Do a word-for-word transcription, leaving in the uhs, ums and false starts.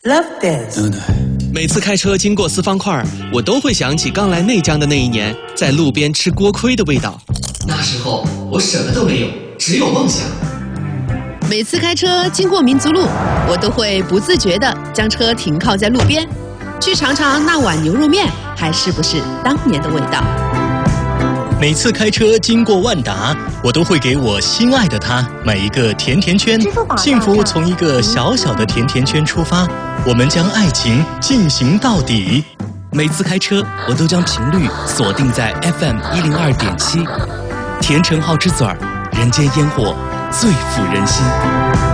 Love Dance。 每次开车经过四方块，我都会想起刚来内江的那一年，在路边吃锅盔的味道。 那时候我什么都没有，只有梦想。 每次开车经过民族路，我都会不自觉地将车停靠在路边，去尝尝那碗牛肉面还是不是当年的味道。 每次开车经过万达，我都会给我心爱的他买一个甜甜圈。幸福从一个小小的甜甜圈出发，我们将爱情进行到底。 每次开车，我都将频率锁定在 F M 一零二点七，甜橙好之嘴儿，人间烟火最抚人心。